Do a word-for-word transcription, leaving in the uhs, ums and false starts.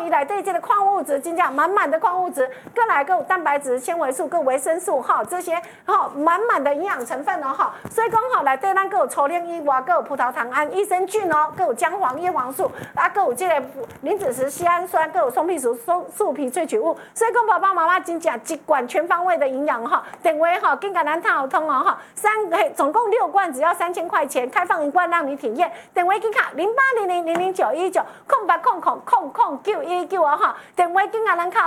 伊内底这个矿物质，真正满满的矿物质，过来还有蛋白质、纤维素、跟维生素哈，这些哈满满的营养成分哦哈。所以讲哈，内底咱还有粗链以外，还有葡萄糖胺、益生菌哦，还有姜黄、叶黄素，啊，还有这个磷脂石、硒氨酸，还有松皮素、松树皮萃取物。所以讲爸爸妈妈真正一罐全方位的营养哈。电话哈，跟甲咱套通哦哈，三嘿总共六罐，只要三千块钱，开放一罐让你体验。电话跟卡零八零零零零九一九空八空空空空九一九哦哈，电话跟甲咱卡。